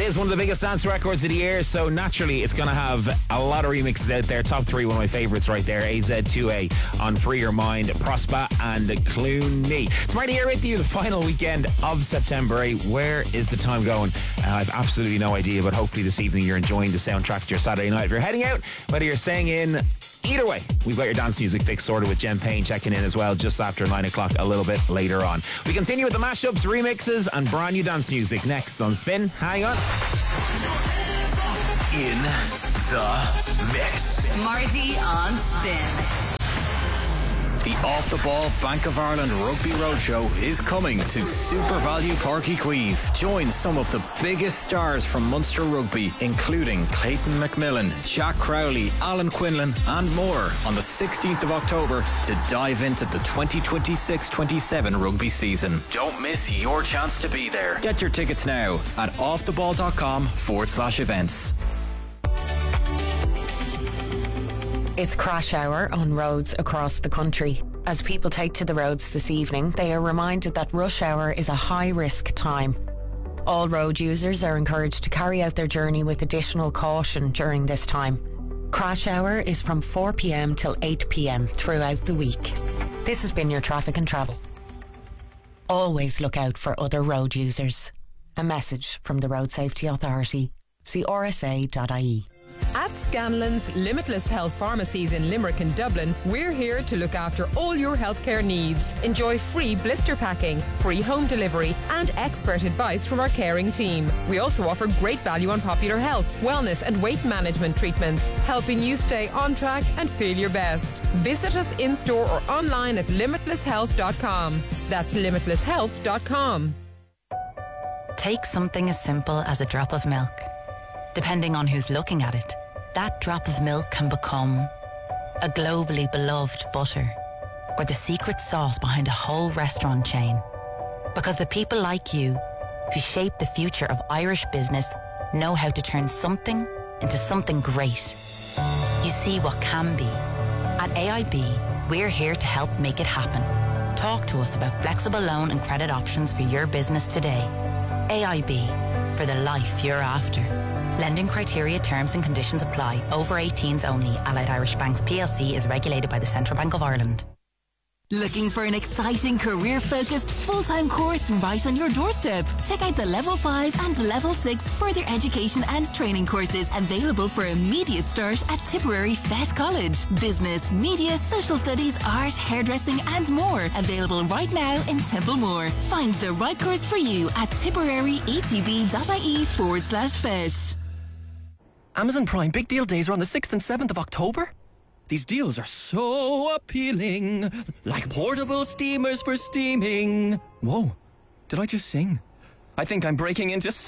is one of the biggest dance records of the year, so naturally it's going to have a lot of remixes out there. Top 3, one of my favourites right there. AZ2A on Free Your Mind, Prospa and Clooney. It's Marty here with you, the final weekend of September 8. Where is the time going? I've absolutely no idea, but hopefully this evening you're enjoying the soundtrack to your Saturday night. If you're heading out, whether you're staying in, either way, we've got your dance music fix sorted with Jen Payne checking in as well just after 9 o'clock a little bit later on. We continue with the mashups, remixes and brand new dance music next on Spin. Hang on. In the mix. Marty on Spin. The Off the Ball Bank of Ireland Rugby Roadshow is coming to Super Value Park Queeve. Join some of the biggest stars from Munster Rugby, including Clayton McMillan, Jack Crowley, Alan Quinlan and more on the 16th of October to dive into the 2026-27 rugby season. Don't miss your chance to be there. Get your tickets now at offtheball.com/events. It's crash hour on roads across the country. As people take to the roads this evening, they are reminded that rush hour is a high-risk time. All road users are encouraged to carry out their journey with additional caution during this time. Crash hour is from 4 p.m. till 8 p.m. throughout the week. This has been your traffic and travel. Always look out for other road users. A message from the Road Safety Authority. See rsa.ie. At Scanlon's Limitless Health Pharmacies in Limerick and Dublin, we're here to look after all your healthcare needs. Enjoy free blister packing, free home delivery and expert advice from our caring team. We also offer great value on popular health, wellness and weight management treatments, helping you stay on track and feel your best. Visit us in-store or online at limitlesshealth.com. That's limitlesshealth.com. Take something as simple as a drop of milk. Depending on who's looking at it, that drop of milk can become a globally beloved butter or the secret sauce behind a whole restaurant chain. Because the people like you who shape the future of Irish business know how to turn something into something great. You see what can be. At AIB, we're here to help make it happen. Talk to us about flexible loan and credit options for your business today. AIB, for the life you're after. Lending criteria, terms and conditions apply. Over 18s only. Allied Irish Banks PLC is regulated by the Central Bank of Ireland. Looking for an exciting career-focused full-time course right on your doorstep? Check out the Level 5 and Level 6 further education and training courses available for immediate start at Tipperary FET College. Business, media, social studies, art, hairdressing and more. Available right now in Templemore. Find the right course for you at tipperaryetb.ie/FET. Amazon Prime Big Deal Days are on the 6th and 7th of October. These deals are so appealing, like portable steamers for steaming. Whoa, did I just sing? I think I'm breaking into